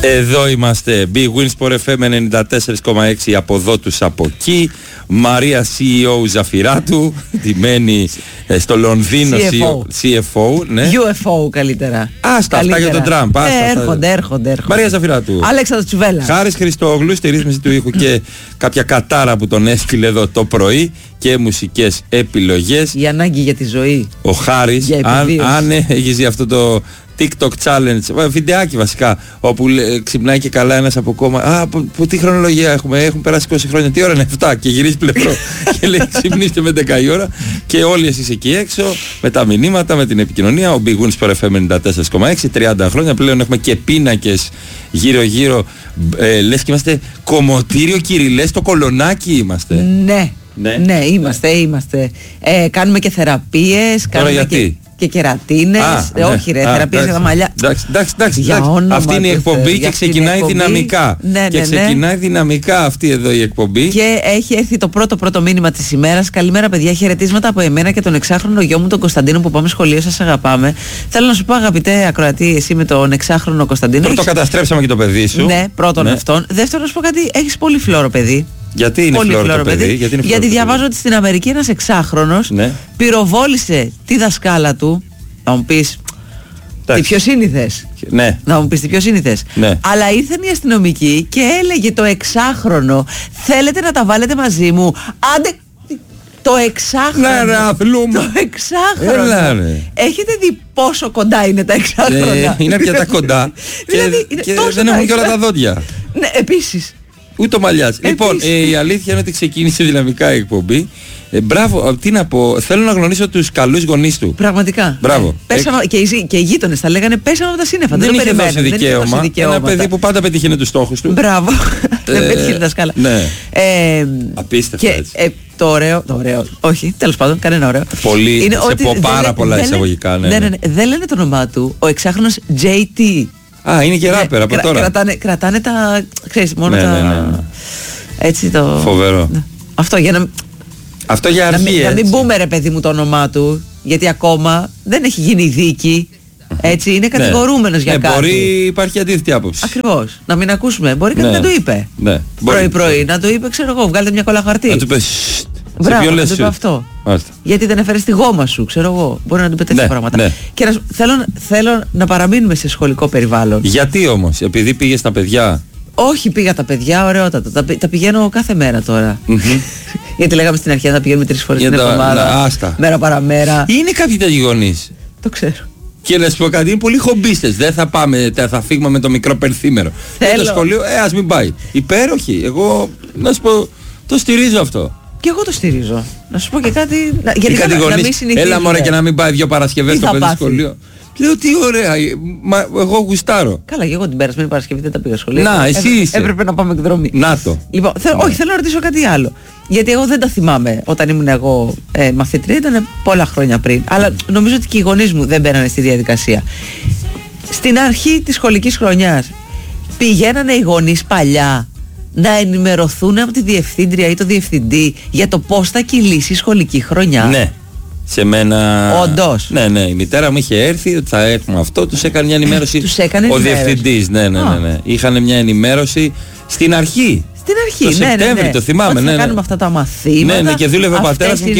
Εδώ είμαστε. Big Win Sport FM 94,6 από εδώ τους από εκεί. Μαρία CEO Ζαφυράτου, ντυμένη στο Λονδίνο. CFO, ναι. UFO καλύτερα. Άστα, αυτά για τον Τραμπ. Έρχονται. Μαρία Ζαφυράτου. Αλέξανδρος Τσουβέλλας. Χάρης Χριστόγλου στη ρύθμιση του ήχου και κάποια κατάρα που τον έστειλε εδώ το πρωί και μουσικές επιλογές. Η ανάγκη για τη ζωή. Ο Χάρης, αν έχεις δει αυτό το TikTok challenge, βιντεάκι βασικά, όπου ξυπνάει και καλά ένας από κόμμα. Από τι χρονολογία έχουμε, έχουν περάσει 20 χρόνια, τι ώρα είναι 7 και γυρίζει πλευρό και λέει ξυπνήστε με 11 η ώρα και όλοι εσείς εκεί έξω με τα μηνύματα, με την επικοινωνία. Ο Big Win Sport FM 94,6, 30 χρόνια πλέον έχουμε και πίνακες γύρω-γύρω, λες και είμαστε κομμωτήριο Κυριλές στο Κολονάκι είμαστε. Ναι, είμαστε. Κάνουμε και θεραπείες, κάνουμε και κερατίνες. Όχι ρε, θεραπείες για τα μαλλιά. Εντάξει. Αυτή είναι η εκπομπή και ξεκινάει δυναμικά. Και ξεκινάει δυναμικά αυτή εδώ η εκπομπή. Και έχει έρθει το πρώτο μήνυμα της ημέρας. Καλημέρα παιδιά, χαιρετίσματα από εμένα και τον 6χρονο γιο μου τον Κωνσταντίνο που πάμε σχολείο, σας αγαπάμε. Θέλω να σου πω αγαπητέ ακροατή, εσύ με τον 6χρονο Κωνσταντίνο. Πρώτο καταστρέψαμε και το παιδί σου. Ναι, πρώτον αυτόν. Δεύτερον να σου πω κάτι, έχεις πολύ φλόρο παιδί. Γιατί είναι φλόρο το παιδί? Γιατί διαβάζω ότι στην Αμερική ένας 6χρονος πυροβόλησε τη δασκάλα του. Να μου πεις τι πιο σύνηθες. Ναι. Να μου πεις τι πιο σύνηθες. Ναι. Αλλά ήρθαν οι αστυνομικοί και έλεγε το 6χρονο, θέλετε να τα βάλετε μαζί μου? Άντε το 6χρονο. Ναι ρε αθλούμε. Το 6χρονο. Έχετε δει πόσο κοντά είναι τα 6χρονα? Είναι αρκετά κοντά. Και δεν έχουν και όλα τα δόντια. Ναι, επίσης. Ούτε μαλλιάς. Λοιπόν, η αλήθεια είναι ότι ξεκίνησε δυναμικά η εκπομπή. Μπράβο, τι να πω. Θέλω να γνωρίσω τους καλούς γονείς του. Πραγματικά. Μπράβο. Και οι γείτονες τα λέγανε πέσαμε από τα σύννεφα. Δεν είχε δώσει δικαίωμα. Ένα παιδί που πάντα πετύχαινε τους στόχους του. Μπράβο. Δεν πετύχαινε τα σκάλα. Ναι. Απίστευτο έτσι. Το ωραίο. Όχι, τέλος πάντων, κανένα ωραίο. Πολύ. Σε πω πάρα πολλά εισαγωγικά. Δεν λένε το όνομά του. Ο 6χρονος JT. Είναι και ράπερ από τώρα. Κρατάνε τα. Ξέρεις, μόνο τα. Έτσι το. Φοβερό. Αυτό για να. Αυτό για αρχή. Να μην πούμε ρε παιδί μου το όνομά του, γιατί ακόμα δεν έχει γίνει δίκη. Έτσι, είναι κατηγορούμενος για κάτι. Μπορεί, υπάρχει αντίθετη άποψη. Ακριβώς. Να μην ακούσουμε. Μπορεί κάτι να το είπε. Πρωί-πρωί να το είπε, ξέρω εγώ, βγάλτε μια κόλλα χαρτί. Να του πει. Μπράβο, να του είπε αυτό. Γιατί δεν έφερε τη γόμα σου, ξέρω εγώ. Μπορεί να του πει τέτοια πράγματα. Και θέλω να παραμείνουμε σε σχολικό περιβάλλον. Γιατί όμως, επειδή πήγε στα παιδιά? Όχι, πήγα τα παιδιά, ωραιότατα. Τα πηγαίνω κάθε μέρα τώρα. Γιατί λέγαμε στην αρχή να τα πηγαίνουμε 3 φορές την εβδομάδα. Μέρα παραμέρα. Είναι κάποιοι τέτοιοι γονείς. Το ξέρω. Και να σου πω κάτι, είναι πολύ χομπίστες. Δεν θα πάμε, θα φύγουμε με το μικρό πενθήμερο. Για το σχολείο, ας μην πάει. Υπέροχη. Εγώ, να σου πω, το στηρίζω αυτό. Και εγώ το στηρίζω. Να σου πω και κάτι. Γιατί να μην συνηθίζει. Έλα μωρέ και να μην πάει 2 Παρασκευές στο παιδί σχολείο. Λέω τι ωραία, εγώ γουστάρω. Καλά, και εγώ την περασμένη Παρασκευή δεν τα πήγα σχολείο. Να, εσύ είσαι. Έπρεπε να πάμε εκδρομή. Να το. Λοιπόν, όχι, θέλω να ρωτήσω κάτι άλλο. Γιατί εγώ δεν τα θυμάμαι όταν ήμουν εγώ μαθήτρια, ήταν πολλά χρόνια πριν. Αλλά νομίζω ότι και οι γονείς μου δεν μπαίνανε στη διαδικασία. Στην αρχή της σχολικής χρονιάς πηγαίνανε οι γονείς παλιά να ενημερωθούν από τη διευθύντρια ή το διευθυντή για το πώς θα κυλήσει η σχολική χρονιά? Ναι. Σε μένα. Όντως. Ναι, η μητέρα μου είχε έρθει ότι θα έχουμε αυτό, τους έκανε μια ενημέρωση. Τους έκανε ο διευθυντής. Ναι. Είχαν μια ενημέρωση στην αρχή. Στην αρχή, το Σεπτέμβρη, το θυμάμαι. Θα κάνουμε αυτά τα μαθήματα. Ναι, και δούλευε ο πατέρας μου και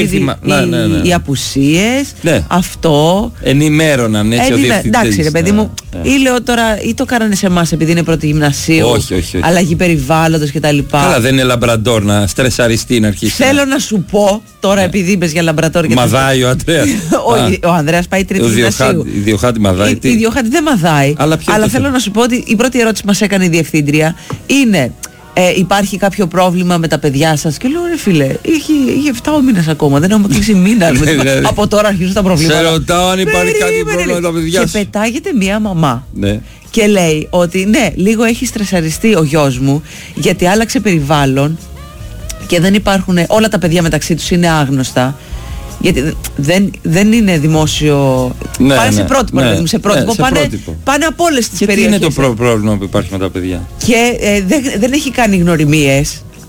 οι απουσίες. Ναι. Αυτό. Ενημέρωναν έτσι ο διευθυντής. Εντάξει, ρε παιδί μου, ή λέω τώρα, ή το κάνανε σε εμάς επειδή είναι πρώτη γυμνασίου. Όχι. Αλλαγή περιβάλλοντος κτλ. Καλά, δεν είναι λαμπραντόρ να στρεσαριστεί να αρχίσει. Θέλω να σου πω τώρα, επειδή είπες για λαμπραντόρ. Μαδάει ο Ανδρέας. Ο Ανδρέας πάει τρίτη γυμνασίου. Η Διοχάτη μαδάει. Η Διοχάτη δεν μαδάει. Αλλά θέλω να σου πω ότι η πρώτη ερώτηση που μας έκανε η διευθύντρια είναι. Υπάρχει κάποιο πρόβλημα με τα παιδιά σας? Και λέω ρε φίλε, είχε 7 μήνες ακόμα, δεν έχουμε κλείσει μήνα. Από τώρα αρχίζουν τα προβλήματα. Σε ρωτάω αν υπάρχει κάτι πρόβλημα με τα παιδιά σας. Και πετάγεται μία μαμά και λέει ότι ναι, λίγο έχει στρεσαριστεί ο γιος μου γιατί άλλαξε περιβάλλον και δεν υπάρχουν, όλα τα παιδιά μεταξύ τους είναι άγνωστα. Γιατί δεν είναι δημόσιο. Πάνε σε πρότυπο, σε πρότυπο. Πάνε από όλες τις περιοχές. Τι είναι το πρόβλημα που υπάρχει με τα παιδιά? Και δεν έχει κάνει γνωριμίες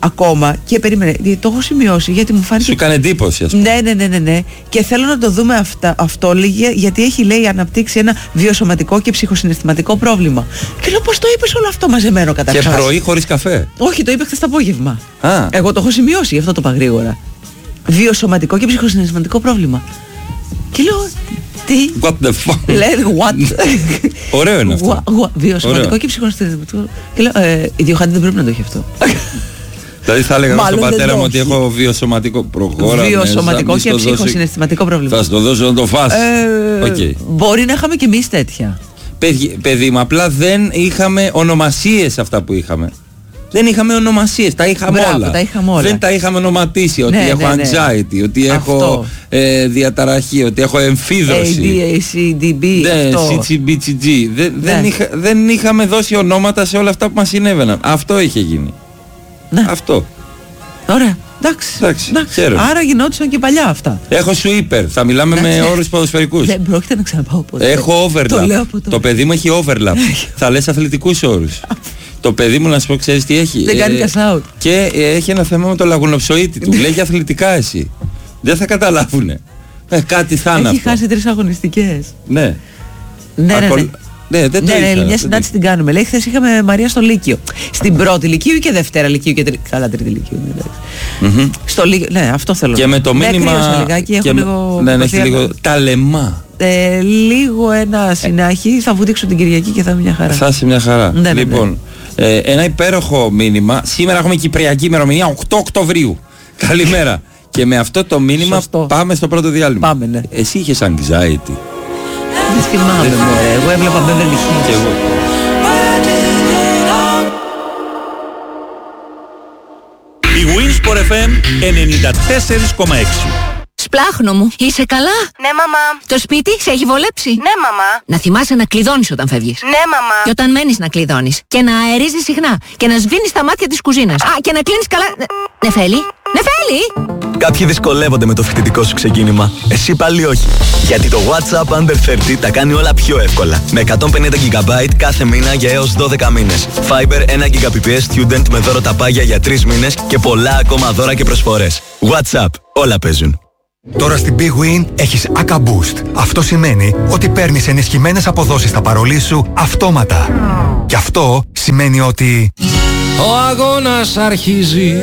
ακόμα και περίμενε, το έχω σημειώσει γιατί μου φάνηκε. Σου έκανε εντύπωση, ας πούμε. Ναι. Και θέλω να το δούμε αυτό, γιατί έχει, λέει, αναπτύξει ένα βιοσωματικό και ψυχοσυναισθηματικό πρόβλημα. Και λέω, πώς το είπες όλο αυτό μαζεμένο καταρχάς? Και πρωί χωρίς καφέ. Όχι, το είπε χθες το απόγευμα. Α. Εγώ το έχω σημειώσει, γι' αυτό το είπα γρήγορα. Βιοσωματικό και ψυχοσυναισθηματικό πρόβλημα. Και λέω, τι? What the fuck? Λέει, what? Ωραίο είναι αυτό. Βιοσωματικό και ψυχοσυναισθηματικό. Και λέω, η Διοχάντη δεν πρέπει να το έχει αυτό. Δηλαδή θα έλεγα στον πατέρα μου ότι έχω βιοσωματικό βιοσωματικό και ψυχοσυναισθηματικό πρόβλημα. Θα σου το δώσω να το φας. Okay. Μπορεί να είχαμε κι εμείς τέτοια. Παιδί μου, απλά δεν είχαμε ονομασίες αυτά που είχαμε. Δεν είχαμε ονομασίες, τα είχαμε όλα. Δεν τα είχαμε ονοματίσει, ότι έχω anxiety, ότι έχω διαταραχή, ότι έχω εμφύδωση. ADHD, CCBCG. Δεν είχαμε δώσει ονόματα σε όλα αυτά που μας συνέβαιναν. Αυτό είχε γίνει. Ναι. Αυτό. Ωραία. Εντάξει. Άρα γινόντουσαν και παλιά αυτά. Έχω sweeper. Θα μιλάμε με όρους ποδοσφαιρικούς. Δεν πρόκειται να ξαναπάω ποτέ. Έχω overlap. Το παιδί μου έχει overlap. Θα λες αθλητικούς όρους. Το παιδί μου, να σου πω, ξέρεις τι έχει? Δεν κάνει cash out. Και έχει ένα θέμα με το λαγουνοψοίτη του. Λέγει αθλητικά εσύ. Δεν θα καταλάβουνε. Κάτι θα είναι αυτό. Έχει χάσει 3 αγωνιστικές. Ναι. Ναι, μια συνάντηση την κάνουμε. Λέει, χθες είχαμε Μαρία στο Λύκειο. Στην πρώτη Λυκείου και Δευτέρα Λυκείου και τρίτη. Καλά, τρίτη Λυκείου. Στο Λύκειο. Ναι, αυτό θέλω. Και με το μήνυμα. Ναι, έχει λίγο ταλεμά. Λίγο ένα συνάχη. Θα βουδίξω την Κυριακή και θα είναι μια χαρά. Θα είσαι μια χαρά. Λοιπόν, ένα υπέροχο μήνυμα. Σήμερα έχουμε Κυπριακή ημερομηνία 8 Οκτωβρίου. Καλημέρα. Και με αυτό το μήνυμα πάμε στο πρώτο διάλειμμα. Πάμε, ναι. Εσύ είχες anxiety? Δεν θυμάμαι, μωρέ. Εγώ έβλεπα Beverly Hills. Και εγώ. Η Winsport FM 94,6. Σπλάχνο μου, είσαι καλά? Ναι, μαμά. Το σπίτι σε έχει βολέψει? Ναι, μαμά. Να θυμάσαι να κλειδώνεις όταν φεύγεις. Ναι, μαμά. Και όταν μένεις να κλειδώνεις. Και να αερίζεις συχνά. Και να σβήνεις τα μάτια της κουζίνας. Α, και να κλείνεις καλά. Νεφέλη, Νεφέλη! Κάποιοι δυσκολεύονται με το φοιτητικό σου ξεκίνημα. Εσύ πάλι όχι. Γιατί το WhatsApp Under 30 τα κάνει όλα πιο εύκολα. Με 150 GB κάθε μήνα για έως 12 μήνες. Fiber 1 Gbps Student με δώρο τα πάγια για 3 μήνες και πολλά ακόμα δώρα και προσφορές. WhatsApp. Όλα παίζουν. Τώρα στην Big Win έχεις ACA Boost. Αυτό σημαίνει ότι παίρνεις ενισχυμένες αποδόσεις στα παρολί σου αυτόματα. Και αυτό σημαίνει ότι... Ο αγώνας αρχίζει.